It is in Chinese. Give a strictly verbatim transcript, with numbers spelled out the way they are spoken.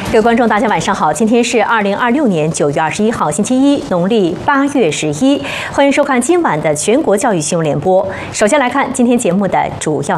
各位观众，大家晚上好！今天是二零二六年九月二十一号，星期一，农历八月十一。欢迎收看今晚的全国教育新闻联播。首先来看今天节目的主要。